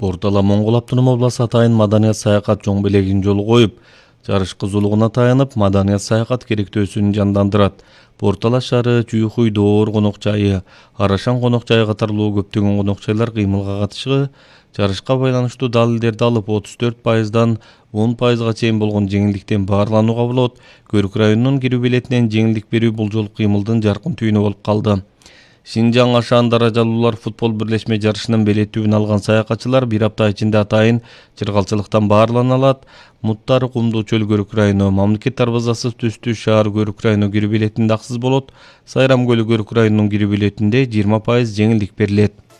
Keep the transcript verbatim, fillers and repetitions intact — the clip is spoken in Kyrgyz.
Бортала Моңгол автоном обласы атайын маданият саякат жоң белегин жолу коюп, жарыш кызуулугуна таянып, маданият саякат керектөөсүн жандандырат. Бортала шаары, Чуйхуй, Доор конок жайы, Арашан конок жайы катарлуу көптөгөн конок жайлар кыймылга катышкы. Жарышка байланыштуу далилдерди алып, отуз төрт пайыздан он пайызга чейин болгон жеңилдиктен баарланууга болот. Көрүк районунун кирүү билетинен жеңилдик берүү бул жолу кыймылдын жаркын түйүнү болуп калды. Шинжаң Ашан даражалуулар футбол бирлешме жарышынын билеттүүбүн алган саякатчылар бир апта ичинде атайын чыргалчылыктан баарлана алат. Муттары Кумду чөл Көрүк району, Мамлекет дарбазасы Түстүү шаар Көрүк району кирүү билетинде аксыз болот. Сайрам көлү Көрүк районунун кирүү билетинде жыйырма пайыз жеңилдик берилет.